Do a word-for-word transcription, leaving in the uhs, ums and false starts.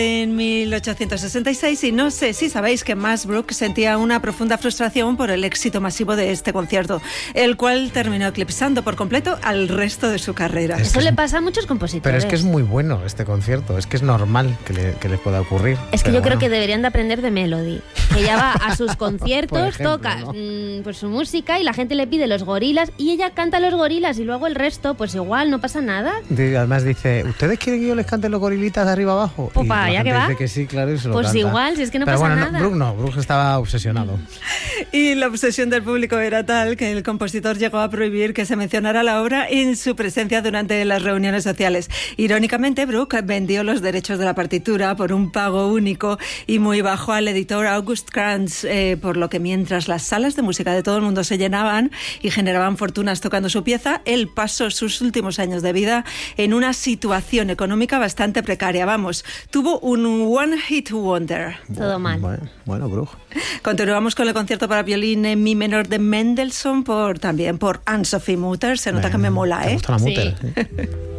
En mil ochocientos sesenta y seis, y no sé si sabéis que Max Bruch sentía una profunda frustración por el éxito masivo de este concierto, el cual terminó eclipsando por completo al resto de su carrera. Es Eso que le es, pasa a muchos compositores. pero es que es muy bueno este concierto, es que es normal que le, que le pueda ocurrir. Es que pero yo creo bueno. que deberían de aprender de Melody, que ella va a sus conciertos, Por ejemplo, toca ¿no? mmm, pues su música y la gente le pide los gorilas y ella canta los gorilas y luego el resto, pues igual, no pasa nada. Y además dice, ¿ustedes quieren que yo les cante los gorilitas de arriba abajo? Pues Y para la allá gente que va. dice que sí, claro, y se lo Pues canta. igual, si es que no pero pasa bueno, nada. No, Bruch no, Bruch estaba obsesionado. Y la obsesión del público era tal que el compositor llegó a prohibir que se mencionara la obra en su presencia durante las reuniones sociales. Irónicamente, Bruch vendió los derechos de la partitura por un pago único y muy bajo al editor August Kranz, eh, por lo que mientras las salas de música de todo el mundo se llenaban y generaban fortunas tocando su pieza, él pasó sus últimos años de vida en una situación económica bastante precaria. Vamos, tuvo un one hit wonder. Todo mal. Bueno, bueno, Bruch. Continuamos con el concierto para violín en mi menor de Mendelssohn, por, también por Anne-Sophie Mutter. Se nota Ven, que me mola, ¿te ¿eh? gusta la Sí. Mutter? ¿Sí?